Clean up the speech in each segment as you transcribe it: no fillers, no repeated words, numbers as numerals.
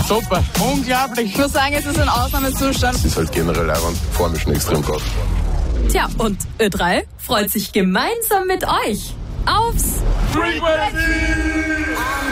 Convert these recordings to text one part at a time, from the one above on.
Super, unglaublich. Ich muss sagen, es ist ein Ausnahmezustand. Es ist halt generell einfach formischen extrem gut. Tja, und Ö3 freut sich gemeinsam mit euch aufs Frequency!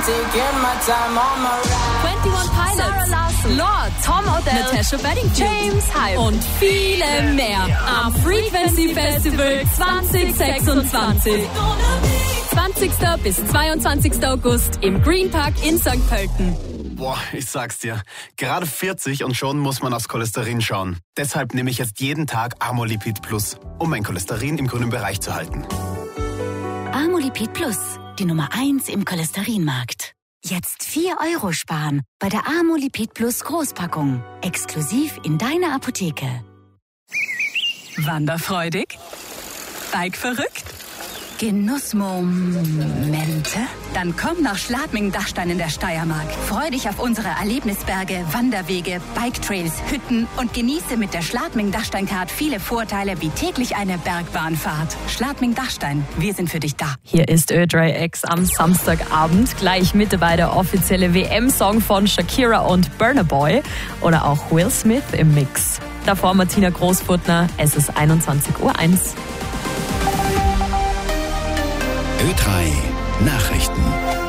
21 Pilots, Lord, Tom Odell, Natasha Bedingfield, James Hype und viele mehr am Frequency Festival 2026. 20. bis 22. August im Green Park in St. Pölten. Boah, ich sag's dir. Gerade 40 und schon muss man aufs Cholesterin schauen. Deshalb nehme ich jetzt jeden Tag Amolipid Plus, um mein Cholesterin im grünen Bereich zu halten. Amolipid Plus, die Nummer 1 im Cholesterinmarkt. Jetzt 4 € sparen bei der Amolipid Plus Großpackung. Exklusiv in deiner Apotheke. Wanderfreudig? Bike-verrückt? Genussmomente? Dann komm nach Schladming-Dachstein in der Steiermark. Freu dich auf unsere Erlebnisberge, Wanderwege, Bike-Trails, Hütten und genieße mit der Schladming-Dachstein-Card viele Vorteile wie täglich eine Bergbahnfahrt. Schladming-Dachstein, wir sind für dich da. Hier ist Ö3X am Samstagabend. Gleich mit dabei der offizielle WM-Song von Shakira und Burna Boy oder auch Will Smith im Mix. Davor Martina Großfurtner, es ist 21:01 Uhr. Ö3 Nachrichten.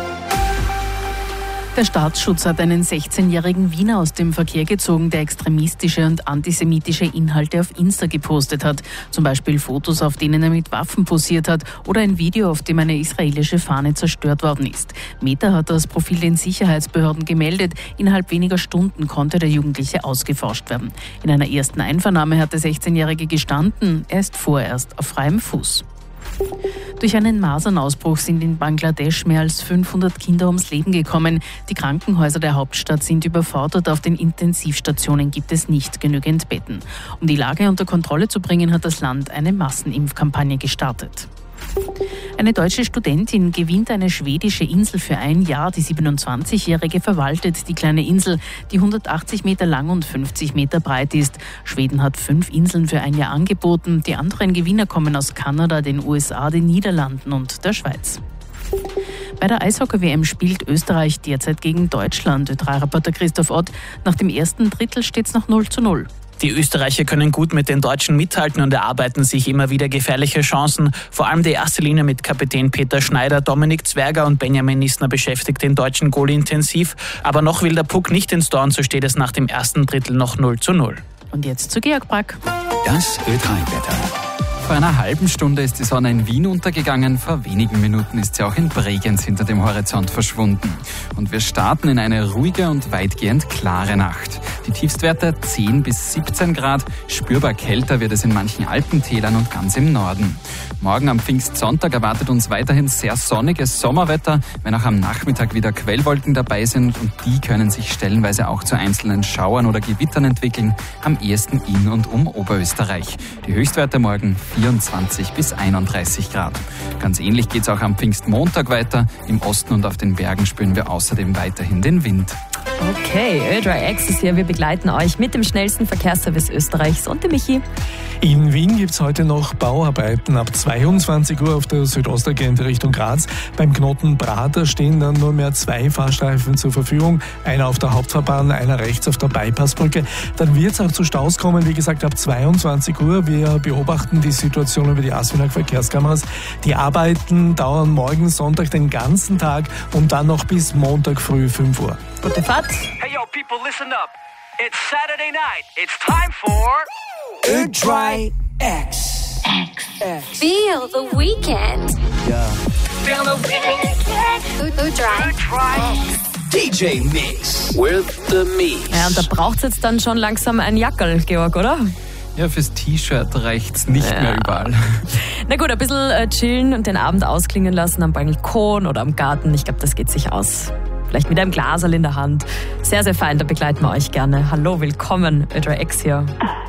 Der Staatsschutz hat einen 16-jährigen Wiener aus dem Verkehr gezogen, der extremistische und antisemitische Inhalte auf Insta gepostet hat. Zum Beispiel Fotos, auf denen er mit Waffen posiert hat, oder ein Video, auf dem eine israelische Fahne zerstört worden ist. Meta hat das Profil den Sicherheitsbehörden gemeldet. Innerhalb weniger Stunden konnte der Jugendliche ausgeforscht werden. In einer ersten Einvernahme hat der 16-Jährige gestanden. Er ist vorerst auf freiem Fuß. Durch einen Masernausbruch sind in Bangladesch mehr als 500 Kinder ums Leben gekommen. Die Krankenhäuser der Hauptstadt sind überfordert. Auf den Intensivstationen gibt es nicht genügend Betten. Um die Lage unter Kontrolle zu bringen, hat das Land eine Massenimpfkampagne gestartet. Eine deutsche Studentin gewinnt eine schwedische Insel für ein Jahr. Die 27-Jährige verwaltet die kleine Insel, die 180 Meter lang und 50 Meter breit ist. Schweden hat 5 Inseln für ein Jahr angeboten. Die anderen Gewinner kommen aus Kanada, den USA, den Niederlanden und der Schweiz. Bei der Eishockey-WM spielt Österreich derzeit gegen Deutschland. Ö3-Reporter Christoph Ott. Nach dem ersten Drittel steht es noch 0:0. Die Österreicher können gut mit den Deutschen mithalten und erarbeiten sich immer wieder gefährliche Chancen. Vor allem die erste Linie mit Kapitän Peter Schneider, Dominik Zwerger und Benjamin Nissner beschäftigt den deutschen Goalie intensiv. Aber noch will der Puck nicht ins Tor und so steht es nach dem ersten Drittel noch 0:0. Und jetzt zu Georg Brack. Das Ö3-Wetter. Vor einer halben Stunde ist die Sonne in Wien untergegangen. Vor wenigen Minuten ist sie auch in Bregenz hinter dem Horizont verschwunden. Und wir starten in eine ruhige und weitgehend klare Nacht. Die Tiefstwerte 10 bis 17 Grad. Spürbar kälter wird es in manchen Alpentälern und ganz im Norden. Morgen am Pfingstsonntag erwartet uns weiterhin sehr sonniges Sommerwetter, wenn auch am Nachmittag wieder Quellwolken dabei sind. Und die können sich stellenweise auch zu einzelnen Schauern oder Gewittern entwickeln, am ehesten in und um Oberösterreich. Die Höchstwerte morgen 24 bis 31 Grad. Ganz ähnlich geht es auch am Pfingstmontag weiter. Im Osten und auf den Bergen spüren wir außerdem weiterhin den Wind. Okay, Ö3X ist hier. Wir begleiten euch mit dem schnellsten Verkehrsservice Österreichs und dem Michi. In Wien gibt es heute noch Bauarbeiten. Ab 22 Uhr auf der Südostagente Richtung Graz. Beim Knoten Prater stehen dann nur mehr 2 Fahrstreifen zur Verfügung. Einer auf der Hauptfahrbahn, einer rechts auf der Bypassbrücke. Dann wird es auch zu Staus kommen, wie gesagt, ab 22 Uhr. Wir beobachten die Situation über die ASFINAG Verkehrskameras. Die Arbeiten dauern morgen Sonntag den ganzen Tag und dann noch bis Montag früh 5 Uhr. Gute Fahrt. Hey yo, people, listen up. It's Saturday night. It's time for Ö3X. Feel the weekend. Yeah. Feel the weekend. Ö3X. DJ Mix with the Mix. Ja, und da braucht es jetzt dann schon langsam ein Jackerl, Georg, oder? Ja, fürs T-Shirt reicht's nicht mehr überall. Na gut, ein bisschen chillen und den Abend ausklingen lassen am Balkon oder am Garten. Ich glaube, das geht sich aus. Vielleicht mit einem Glaserl in der Hand. Sehr, sehr fein, da begleiten wir euch gerne. Hallo, willkommen, Ö3X hier.